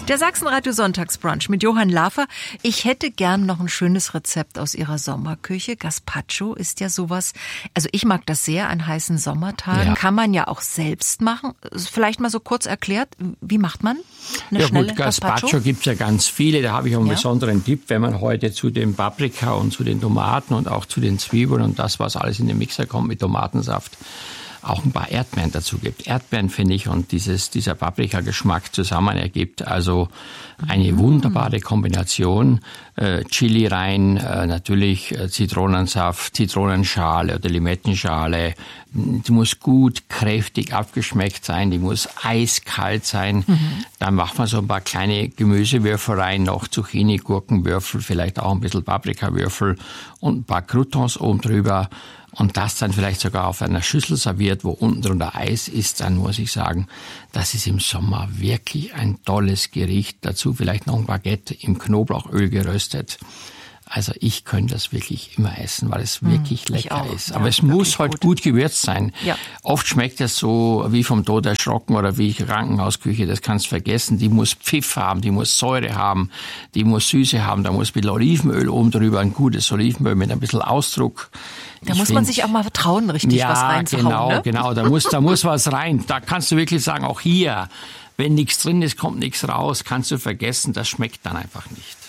Der Sachsenradio Sonntagsbrunch mit Johann Lafer. Ich hätte gern noch ein schönes Rezept aus Ihrer Sommerküche. Gazpacho ist ja sowas, also ich mag das sehr an heißen Sommertagen. Ja. Kann man ja auch selbst machen. Vielleicht mal so kurz erklärt, wie macht man eine schnelle Gazpacho gibt's ja ganz viele. Da habe ich auch einen besonderen Tipp, wenn man heute zu den Paprika und zu den Tomaten und auch zu den Zwiebeln und das, was alles in den Mixer kommt mit Tomatensaft, auch ein paar Erdbeeren dazu gibt. Erdbeeren, finde ich, und dieser Paprika-Geschmack zusammen ergibt also eine wunderbare Kombination. Chili rein, natürlich Zitronensaft, Zitronenschale oder Limettenschale. Die muss gut, kräftig abgeschmeckt sein, die muss eiskalt sein. Dann macht man so ein paar kleine Gemüsewürfel rein, noch Zucchini, Gurkenwürfel, vielleicht auch ein bisschen Paprikawürfel und ein paar Croutons oben drüber. Und das dann vielleicht sogar auf einer Schüssel serviert, wo unten drunter Eis ist, dann muss ich sagen, das ist im Sommer wirklich ein tolles Gericht. Dazu vielleicht noch ein Baguette im Knoblauchöl geröstet. Also ich könnte das wirklich immer essen, weil es wirklich lecker ist. Aber es muss halt gut gewürzt sein. Ja. Oft schmeckt es so wie vom Tod erschrocken oder wie Krankenhausküche, das kannst du vergessen. Die muss Pfiff haben, die muss Säure haben, die muss Süße haben, da muss ein bisschen Olivenöl oben drüber, ein gutes Olivenöl mit ein bisschen Ausdruck. Da muss man sich auch mal vertrauen, richtig was reinzuhauen. Ja, genau, da muss was rein. Da kannst du wirklich sagen, auch hier, wenn nichts drin ist, kommt nichts raus, kannst du vergessen, das schmeckt dann einfach nicht.